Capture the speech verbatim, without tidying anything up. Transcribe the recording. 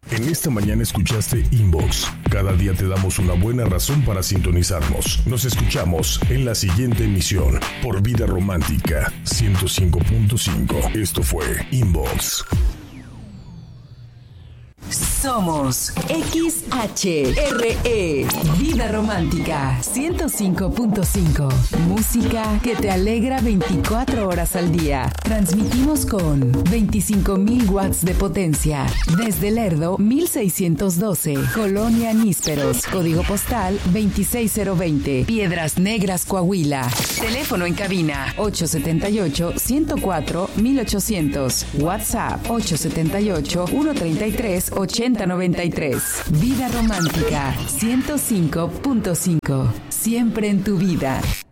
En esta mañana escuchaste Inbox. Cada día te damos una buena razón para sintonizarnos. Nos escuchamos en la siguiente emisión por Vida Romántica ciento cinco punto cinco. Esto fue Inbox. Somos X H R E, Vida Romántica ciento cinco punto cinco. Música que te alegra veinticuatro horas al día. Transmitimos con veinticinco mil watts de potencia. Desde Lerdo, mil seiscientos doce. Colonia Nísperos. Código postal veintiséis mil veinte. Piedras Negras, Coahuila. Teléfono en cabina ocho siete ocho, uno cero cuatro, mil ochocientos. WhatsApp ocho siete ocho, uno tres tres, ocho cero nueve tres. Vida Romántica ciento cinco punto cinco. Siempre en tu vida.